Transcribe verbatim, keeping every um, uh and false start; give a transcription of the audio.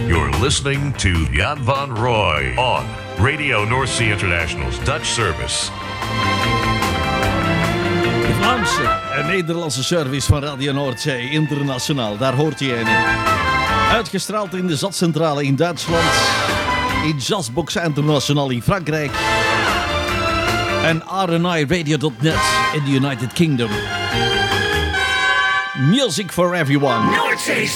You're listening to Jan van Roy on Radio North Sea International's Dutch service. De Vlaamse en Nederlandse service van Radio Noordzee Internationaal, daar hoort je in. Uitgestraald in de Zatcentrale in Duitsland, in Jazzbox International in Frankrijk en R N I Radio dot net in the United Kingdom. Music for everyone. Noordzee